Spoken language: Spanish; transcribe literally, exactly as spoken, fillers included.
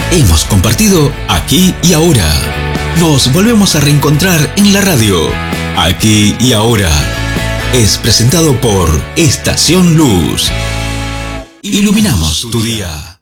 Hemos compartido aquí y ahora. Nos volvemos a reencontrar en la radio. Aquí y ahora. Es presentado por Estación Luz. Iluminamos tu día.